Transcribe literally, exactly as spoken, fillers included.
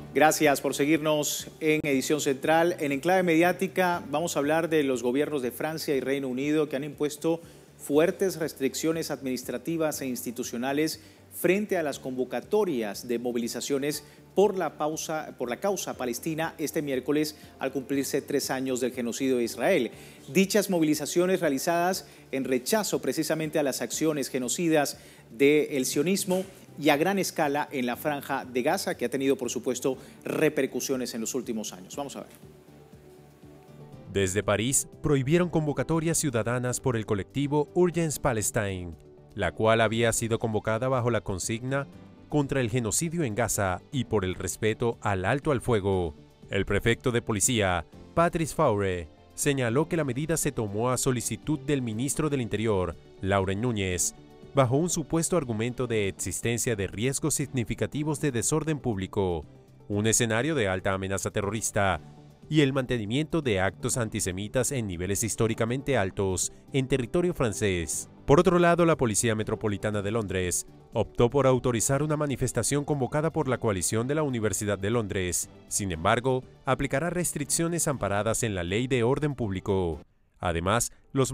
Gracias por seguirnos en Edición Central. En Enclave Mediática vamos a hablar de los gobiernos de Francia y Reino Unido que han impuesto fuertes restricciones administrativas e institucionales frente a las convocatorias de movilizaciones por la, pausa, por la causa palestina este miércoles al cumplirse tres años del genocidio de Israel. Dichas movilizaciones realizadas en rechazo precisamente a las acciones genocidas del sionismo y a gran escala en la Franja de Gaza, que ha tenido, por supuesto, repercusiones en los últimos años. Vamos a ver. Desde París, prohibieron convocatorias ciudadanas por el colectivo Urgence Palestine, la cual había sido convocada bajo la consigna contra el genocidio en Gaza y por el respeto al alto al fuego. El prefecto de policía, Patrice Faure, señaló que la medida se tomó a solicitud del ministro del Interior, Laurent Núñez, bajo un supuesto argumento de existencia de riesgos significativos de desorden público, un escenario de alta amenaza terrorista y el mantenimiento de actos antisemitas en niveles históricamente altos en territorio francés. Por otro lado, la Policía Metropolitana de Londres optó por autorizar una manifestación convocada por la coalición de la Universidad de Londres. Sin embargo, aplicará restricciones amparadas en la Ley de Orden Público. Además, los